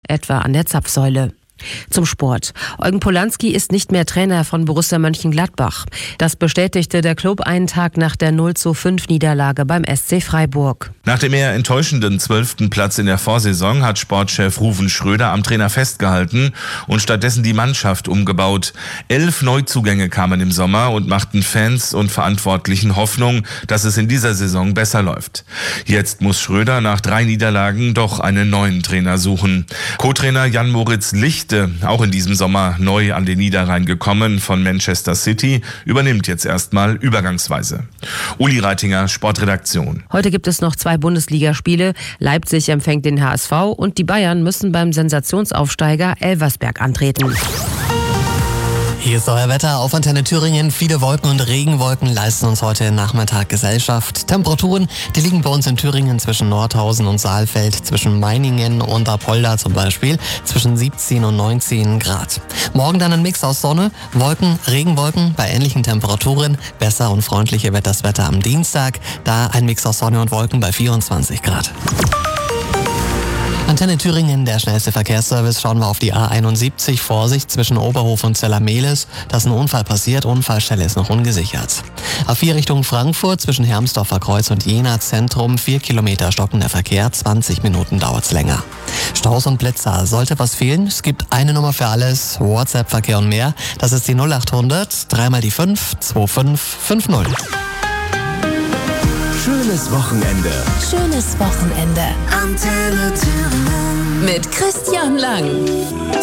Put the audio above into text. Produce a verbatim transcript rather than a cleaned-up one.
etwa an der Zapfsäule. Zum Sport. Eugen Polanski ist nicht mehr Trainer von Borussia Mönchengladbach. Das bestätigte der Club einen Tag nach der null zu fünf Niederlage beim S C Freiburg. Nach dem eher enttäuschenden zwölften Platz in der Vorsaison hat Sportchef Ruven Schröder am Trainer festgehalten und stattdessen die Mannschaft umgebaut. Elf Neuzugänge kamen im Sommer und machten Fans und Verantwortlichen Hoffnung, dass es in dieser Saison besser läuft. Jetzt muss Schröder nach drei Niederlagen doch einen neuen Trainer suchen. Co-Trainer Jan-Moritz Lichte, auch in diesem Sommer neu an den Niederrhein gekommen von Manchester City, übernimmt jetzt erstmal übergangsweise. Uli Reitinger, Sportredaktion. Heute gibt es noch zwei Bundesligaspiele. Leipzig empfängt den H S V und die Bayern müssen beim Sensationsaufsteiger Elversberg antreten. Hier ist euer Wetter auf Antenne Thüringen. Viele Wolken und Regenwolken leisten uns heute Nachmittag Gesellschaft. Temperaturen, die liegen bei uns in Thüringen zwischen Nordhausen und Saalfeld, zwischen Meiningen und Apolda zum Beispiel, zwischen siebzehn und neunzehn Grad. Morgen dann ein Mix aus Sonne, Wolken, Regenwolken bei ähnlichen Temperaturen. Besser und freundlicher wird das Wetter am Dienstag, da ein Mix aus Sonne und Wolken bei vierundzwanzig Grad. Antenne Thüringen, der schnellste Verkehrsservice. Schauen wir auf die A einundsiebzig. Vorsicht zwischen Oberhof und Zellermehlis. Da ist ein Unfall passiert. Unfallstelle ist noch ungesichert. A vier Richtung Frankfurt zwischen Hermsdorfer Kreuz und Jena Zentrum. Vier Kilometer stockender Verkehr. zwanzig Minuten dauert's länger. Staus und Blitzer. Sollte was fehlen? Es gibt eine Nummer für alles. WhatsApp-Verkehr und mehr. Das ist die null achthundert, dreimal die fünf, zwei fünf fünf null. Schönes Wochenende. Schönes Wochenende. Antenne Thüringen. Mit Christian Lang.